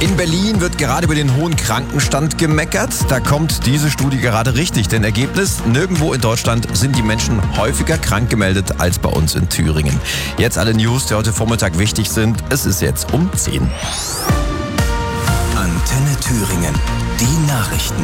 In Berlin wird gerade über den hohen Krankenstand gemeckert. Da kommt diese Studie gerade richtig. Denn Ergebnis, nirgendwo in Deutschland sind die Menschen häufiger krank gemeldet als bei uns in Thüringen. Jetzt alle News, die heute Vormittag wichtig sind. Es ist jetzt um 10. Antenne Thüringen, die Nachrichten.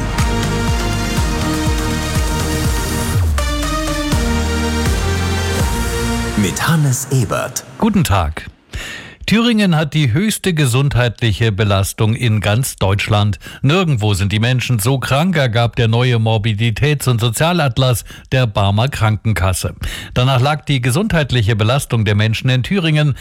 Mit Hannes Ebert. Guten Tag. Thüringen hat die höchste gesundheitliche Belastung in ganz Deutschland. Nirgendwo sind die Menschen so krank, ergab der neue Morbiditäts- und Sozialatlas der Barmer Krankenkasse. Danach lag die gesundheitliche Belastung der Menschen in Thüringen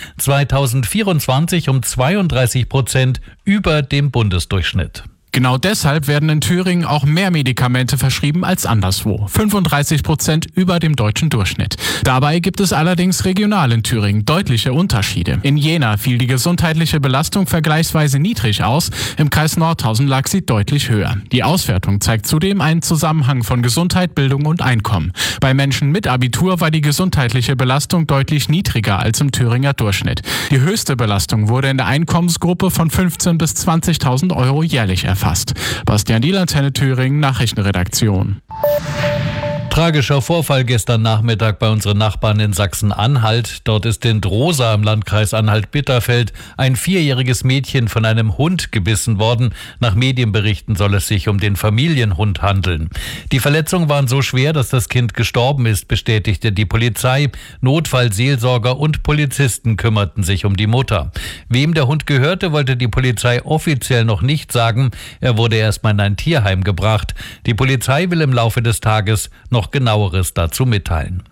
2024 um 32% über dem Bundesdurchschnitt. Genau deshalb werden in Thüringen auch mehr Medikamente verschrieben als anderswo. 35% über dem deutschen Durchschnitt. Dabei gibt es allerdings regional in Thüringen deutliche Unterschiede. In Jena fiel die gesundheitliche Belastung vergleichsweise niedrig aus. Im Kreis Nordhausen lag sie deutlich höher. Die Auswertung zeigt zudem einen Zusammenhang von Gesundheit, Bildung und Einkommen. Bei Menschen mit Abitur war die gesundheitliche Belastung deutlich niedriger als im Thüringer Durchschnitt. Die höchste Belastung wurde in der Einkommensgruppe von 15.000 bis 20.000 Euro jährlich erfasst. Bastian Diel, Antenne Thüringen, Nachrichtenredaktion. Tragischer Vorfall gestern Nachmittag bei unseren Nachbarn in Sachsen-Anhalt. Dort ist in Drosa im Landkreis Anhalt-Bitterfeld ein 4-jähriges Mädchen von einem Hund gebissen worden. Nach Medienberichten soll es sich um den Familienhund handeln. Die Verletzungen waren so schwer, dass das Kind gestorben ist, bestätigte die Polizei. Notfallseelsorger und Polizisten kümmerten sich um die Mutter. Wem der Hund gehörte, wollte die Polizei offiziell noch nicht sagen. Er wurde erstmal in ein Tierheim gebracht. Die Polizei will im Laufe des Tages noch Genaueres dazu mitteilen.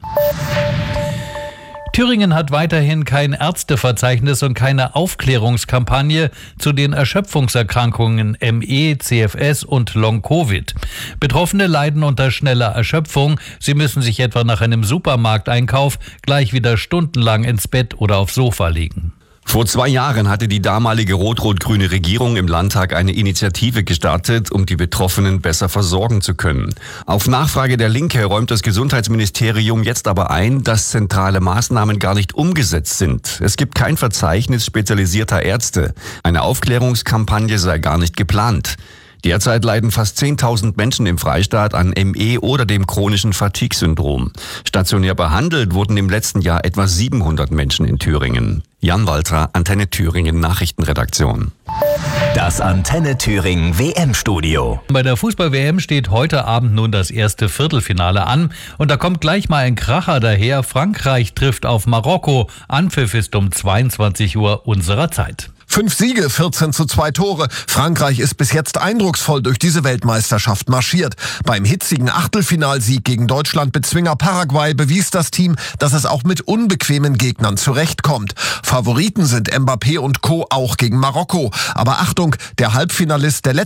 Thüringen hat weiterhin kein Ärzteverzeichnis und keine Aufklärungskampagne zu den Erschöpfungserkrankungen ME, CFS und Long-Covid. Betroffene leiden unter schneller Erschöpfung. Sie müssen sich etwa nach einem Supermarkteinkauf gleich wieder stundenlang ins Bett oder aufs Sofa legen. Vor 2 Jahren hatte die damalige rot-rot-grüne Regierung im Landtag eine Initiative gestartet, um die Betroffenen besser versorgen zu können. Auf Nachfrage der Linke räumt das Gesundheitsministerium jetzt aber ein, dass zentrale Maßnahmen gar nicht umgesetzt sind. Es gibt kein Verzeichnis spezialisierter Ärzte. Eine Aufklärungskampagne sei gar nicht geplant. Derzeit leiden fast 10.000 Menschen im Freistaat an ME oder dem chronischen Fatigue-Syndrom. Stationär behandelt wurden im letzten Jahr etwa 700 Menschen in Thüringen. Jan Walter, Antenne Thüringen Nachrichtenredaktion. Das Antenne Thüringen WM-Studio. Bei der Fußball-WM steht heute Abend nun das erste Viertelfinale an. Und da kommt gleich mal ein Kracher daher. Frankreich trifft auf Marokko. Anpfiff ist um 22 Uhr unserer Zeit. 5 Siege, 14:2 Tore. Frankreich ist bis jetzt eindrucksvoll durch diese Weltmeisterschaft marschiert. Beim hitzigen Achtelfinalsieg gegen Deutschland-Bezwinger Paraguay bewies das Team, dass es auch mit unbequemen Gegnern zurechtkommt. Favoriten sind Mbappé und Co. auch gegen Marokko. Aber Achtung, der Halbfinalist der